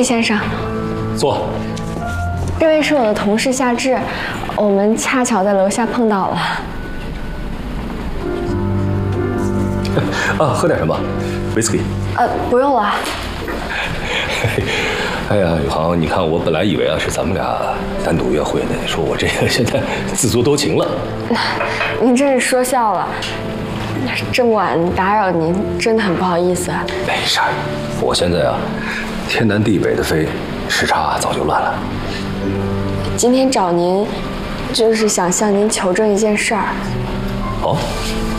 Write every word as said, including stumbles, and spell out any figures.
先生， 坐。 这位是我的同事夏至，我们恰巧在楼下碰到了。 啊，喝点什么 ？whisky。 呃，不用了。 哎呀，宇航，你看我本来以为啊是咱们俩单独约会呢，说我这个现在自作多情了。 您真是说笑了。这么晚打扰您，真的很不好意思。 没事儿，我现在啊天南地北的飞，时差早就乱了。 今天找您，就是想向您求证一件事儿。 哦，